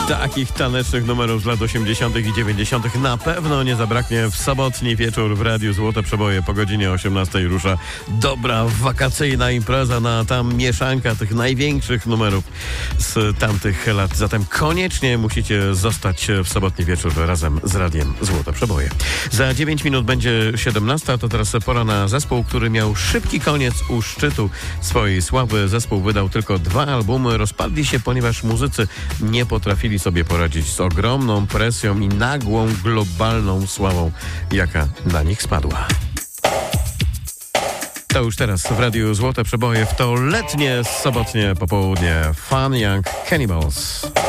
Takich tanecznych numerów z lat 80. i 90. na pewno nie zabraknie w sobotni wieczór w Radiu Złote Przeboje. Po godzinie 18 rusza dobra wakacyjna impreza, tam mieszanka tych największych numerów z tamtych lat. Zatem koniecznie musicie zostać w sobotni wieczór razem z Radiem Złote Przeboje. Za 9 minut będzie 17, to teraz pora na zespół, który miał szybki koniec u szczytu swojej sławy. Zespół wydał tylko 2 albumy, rozpadli się, ponieważ muzycy nie potrafili sobie poradzić z ogromną presją i nagłą, globalną sławą, jaka na nich spadła. To już teraz w Radiu Złote Przeboje w to letnie, sobotnie popołudnie. Fun Young Cannibals.